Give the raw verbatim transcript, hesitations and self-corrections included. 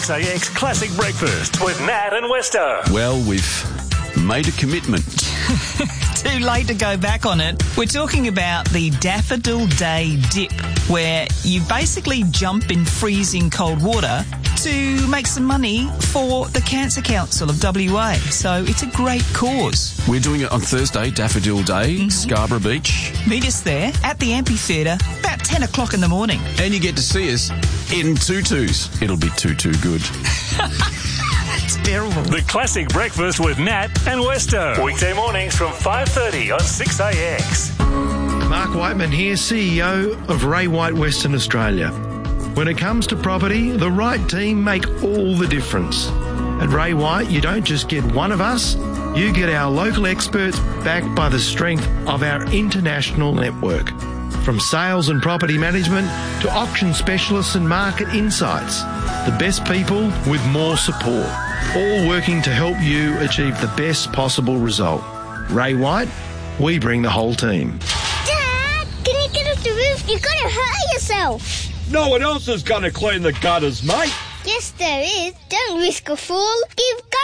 six A X Classic Breakfast with Nat and Westo. Well, we've made a commitment. Too late to go back on it. We're talking about the Daffodil Day Dip, where you basically jump in freezing cold water to make some money for the Cancer Council of W A. So it's a great cause. We're doing it on Thursday, Daffodil Day, mm-hmm. Scarborough Beach. Meet us there at the amphitheatre about ten o'clock in the morning. And you get to see us in tutus. It'll be too, too good. That's terrible. The Classic Breakfast with Nat and Westo. Weekday mornings from five thirty on six A X. Mark Whiteman here, C E O of Ray White Western Australia. When it comes to property, the right team make all the difference. At Ray White, you don't just get one of us, you get our local experts backed by the strength of our international network. From sales and property management to auction specialists and market insights, the best people with more support, all working to help you achieve the best possible result. Ray White, we bring the whole team. Dad, can you get off the roof? You're going to hurt yourself. No one else is going to clean the gutters, mate. Yes, there is. Don't risk a fall. Give